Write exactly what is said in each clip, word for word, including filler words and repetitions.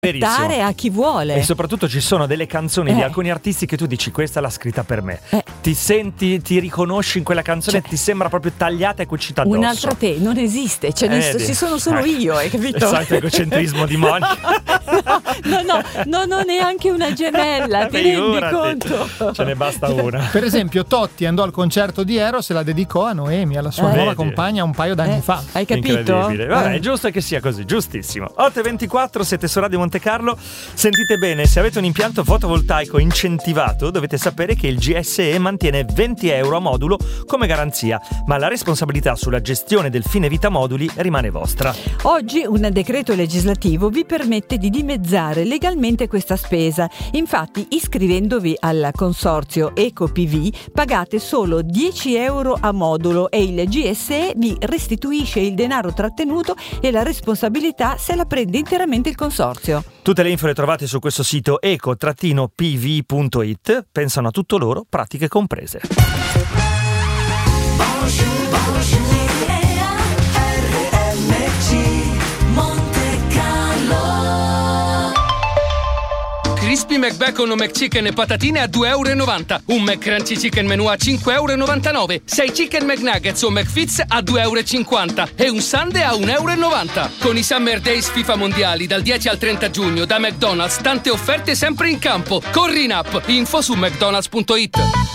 dare a chi vuole. E soprattutto ci sono delle canzoni eh. di alcuni artisti che tu dici questa l'ha scritta per me, eh. ti senti, ti riconosci in quella canzone, cioè, ti sembra proprio tagliata e cucita addosso. Un'altra te non esiste, cioè eh, ci sono solo io, hai capito? Esatto, egocentrismo di Monica. no, no, no, non è neanche una gemella, ti rendi conto? Ce ne basta una. Per esempio Totti andò al concerto di Eros e la dedicò a Noemi, alla sua eh. nuova Vedi. compagna, un paio d'anni eh. fa. Hai capito? Incredibile. Vabbè, eh. è giusto che sia così, giustissimo. otto e ventiquattro, siete su Radio Monte Carlo. Sentite bene, se avete un impianto fotovoltaico incentivato dovete sapere che il G S E mantiene venti euro a modulo come garanzia, ma la responsabilità sulla gestione del fine vita moduli rimane vostra. Oggi un decreto legislativo vi permette di dimezzare legalmente questa spesa. Infatti, iscrivendovi al consorzio EcoPV pagate solo dieci euro a modulo e il G S E vi restituisce il denaro trattenuto e la responsabilità se la prende interamente il consorzio. Tutte le info le trovate su questo sito eco P V punto it. Pensano a tutto loro, pratiche comprese. Crispy McBacon o McChicken e patatine a due euro e novanta. Un McCrunchy Chicken Menù a cinque euro e novantanove. sei Chicken McNuggets o McFits a due euro e cinquanta. E un Sundae a un euro e novanta. Con i Summer Days FIFA Mondiali dal dieci al trenta giugno da McDonald's, tante offerte sempre in campo. Corri in app. Info su mcdonalds punto it.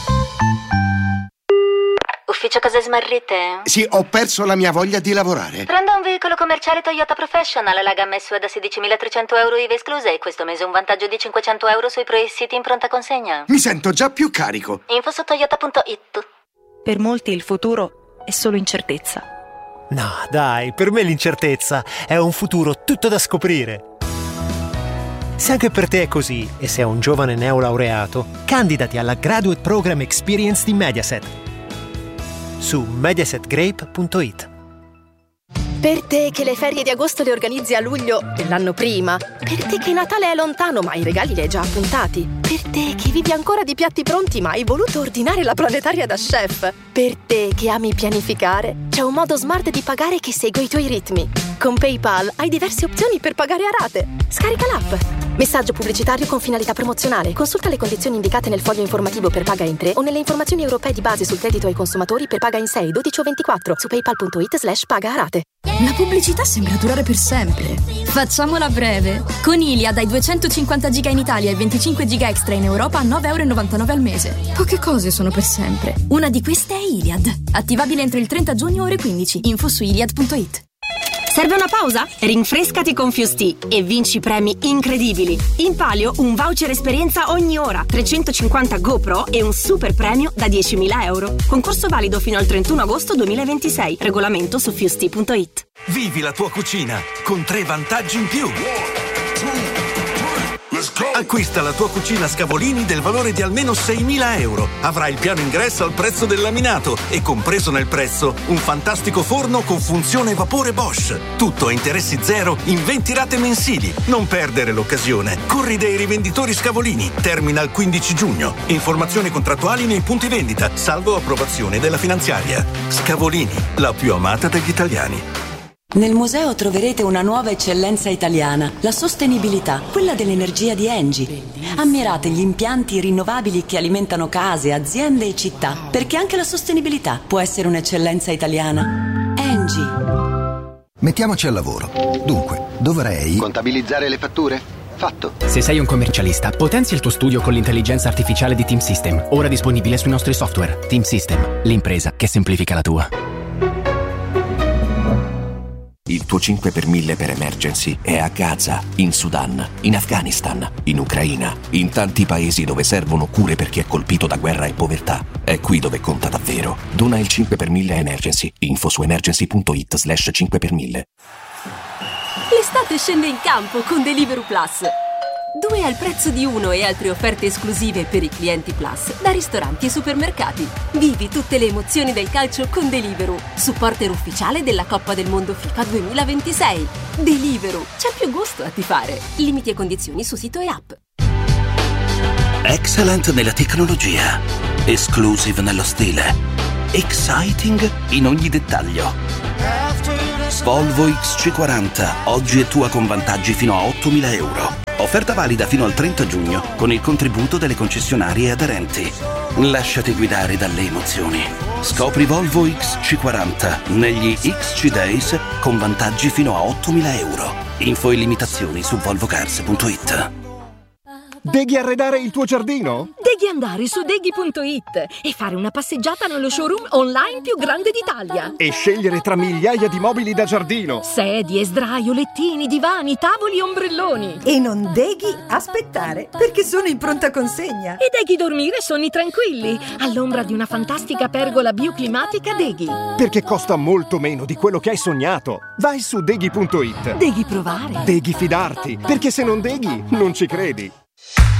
Ufficio cose smarrite? Sì, ho perso la mia voglia di lavorare. Prendo un veicolo commerciale Toyota Professional, la gamma S U V da sedicimilatrecento euro I V A esclusa e questo mese un vantaggio di cinquecento euro sui pre-siti in pronta consegna. Mi sento già più carico. Info su toyota punto it. Per molti il futuro è solo incertezza. No, dai, per me l'incertezza è un futuro tutto da scoprire. Se anche per te è così e sei un giovane neolaureato, candidati alla Graduate Program Experience di Mediaset su mediaset grape punto it. Per te che le ferie di agosto le organizzi a luglio dell'anno prima, per te che Natale è lontano ma i regali li hai già appuntati, per te che vivi ancora di piatti pronti ma hai voluto ordinare la planetaria da chef, per te che ami pianificare, c'è un modo smart di pagare che segue i tuoi ritmi. Con PayPal hai diverse opzioni per pagare a rate. Scarica l'app. Messaggio pubblicitario con finalità promozionale. Consulta le condizioni indicate nel foglio informativo per paga in tre o nelle informazioni europee di base sul credito ai consumatori per paga in sei, dodici o ventiquattro su paypal punto it slash paga a rate. La pubblicità sembra durare per sempre. Facciamola breve. Con Iliad hai duecentocinquanta giga in Italia e venticinque giga extra in Europa a nove euro e novantanove al mese. Poche cose sono per sempre. Una di queste è Iliad. Attivabile entro il trenta giugno ore quindici. Info su iliad punto it. Serve una pausa? Rinfrescati con Fusti e vinci premi incredibili. In palio un voucher esperienza ogni ora, trecentocinquanta GoPro e un super premio da diecimila euro. Concorso valido fino al trentuno agosto duemilaventisei. Regolamento su fusti punto it. Vivi la tua cucina con tre vantaggi in più. Acquista la tua cucina Scavolini del valore di almeno seimila euro. Avrai il piano ingresso al prezzo del laminato e compreso nel prezzo un fantastico forno con funzione vapore Bosch. Tutto a interessi zero in venti rate mensili. Non perdere l'occasione. Corri dai rivenditori Scavolini. Termina il quindici giugno. Informazioni contrattuali nei punti vendita, salvo approvazione della finanziaria. Scavolini, la più amata degli italiani. Nel museo troverete una nuova eccellenza italiana, la sostenibilità, quella dell'energia di Engie. Ammirate gli impianti rinnovabili che alimentano case, aziende e città, perché anche la sostenibilità può essere un'eccellenza italiana. Engie. Mettiamoci al lavoro. Dunque, dovrei... contabilizzare le fatture? Fatto. Se sei un commercialista, potenzia il tuo studio con l'intelligenza artificiale di Team System, ora disponibile sui nostri software. Team System, l'impresa che semplifica la tua. Il tuo cinque per mille per emergency è a Gaza, in Sudan, in Afghanistan, in Ucraina, in tanti paesi dove servono cure per chi è colpito da guerra e povertà. È qui dove conta davvero. Dona il cinque per mille a Emergency. Info su emergency punto it slash cinque per mille. L'estate scende in campo con Deliveroo Plus. Due al prezzo di uno e altre offerte esclusive per i clienti Plus da ristoranti e supermercati. Vivi tutte le emozioni del calcio con Deliveroo, supporter ufficiale della Coppa del Mondo FIFA duemilaventisei. Deliveroo, c'è più gusto a tifare. Limiti e condizioni su sito e app. Excellent nella tecnologia, exclusive nello stile, exciting in ogni dettaglio. Volvo X C quaranta, oggi è tua con vantaggi fino a ottomila euro. Offerta valida fino al trenta giugno con il contributo delle concessionarie aderenti. Lasciati guidare dalle emozioni. Scopri Volvo X C quaranta negli X C Days con vantaggi fino a ottomila euro. Info e limitazioni su volvo cars punto it. Devi arredare il tuo giardino? Devi andare su deghi punto it e fare una passeggiata nello showroom online più grande d'Italia. E scegliere tra migliaia di mobili da giardino. Sedie, sdraio, lettini, divani, tavoli e ombrelloni. E non devi aspettare, perché sono in pronta consegna. E devi dormire sonni tranquilli, all'ombra di una fantastica pergola bioclimatica Deghi. Perché costa molto meno di quello che hai sognato. Vai su deghi punto it. Devi provare. Devi fidarti, perché se non deghi, non ci credi.